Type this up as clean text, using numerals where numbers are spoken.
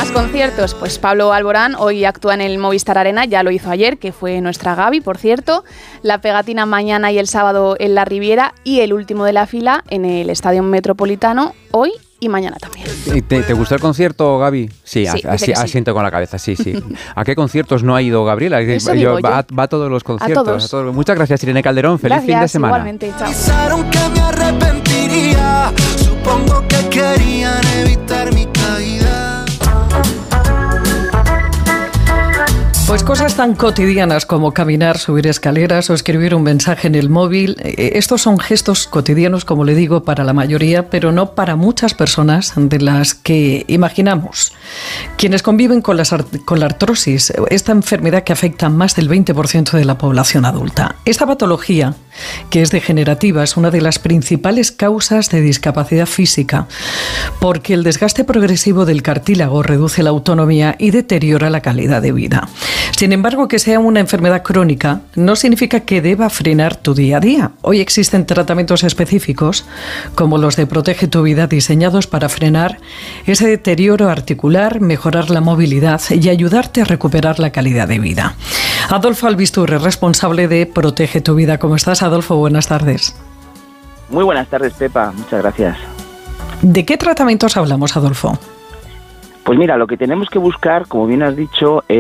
Más conciertos, pues Pablo Alborán hoy actúa en el Movistar Arena, ya lo hizo ayer, que fue nuestra Gaby, por cierto. La Pegatina mañana y el sábado en la Riviera y el último de la fila en el Estadio Metropolitano hoy y mañana también. ¿Te gustó el concierto, Gaby? Sí, sí. asiento con la cabeza, sí. ¿A qué conciertos no ha ido Gabriela? Va a todos los conciertos. A todos. Muchas gracias, Irene Calderón. Feliz fin de semana. Igualmente, chao. Pensaron que me arrepentiría, supongo que querían evitar mi caída. Pues cosas tan cotidianas como caminar, subir escaleras o escribir un mensaje en el móvil. Estos son gestos cotidianos, como le digo, para la mayoría, pero no para muchas personas de las que imaginamos. Quienes conviven con la artrosis, esta enfermedad que afecta a más del 20% de la población adulta. Esta patología, que es degenerativa, es una de las principales causas de discapacidad física, porque el desgaste progresivo del cartílago reduce la autonomía y deteriora la calidad de vida. Sin embargo, que sea una enfermedad crónica no significa que deba frenar tu día a día. Hoy existen tratamientos específicos, como los de Protege tu Vida, diseñados para frenar ese deterioro articular, mejorar la movilidad y ayudarte a recuperar la calidad de vida. Adolfo Albisturre, responsable de Protege tu Vida. ¿Cómo estás, Adolfo? Buenas tardes. Muy buenas tardes, Pepa. Muchas gracias. ¿De qué tratamientos hablamos, Adolfo? Pues mira, lo que tenemos que buscar, como bien has dicho,